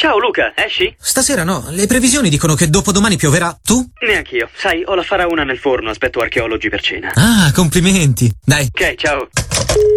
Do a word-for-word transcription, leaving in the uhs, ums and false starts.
Ciao Luca, esci? Stasera no, le previsioni dicono che dopodomani pioverà. Tu? Neanch'io. Sai, ho la faraona nel forno, aspetto archeologi per cena. Ah, complimenti. Dai. Ok, ciao.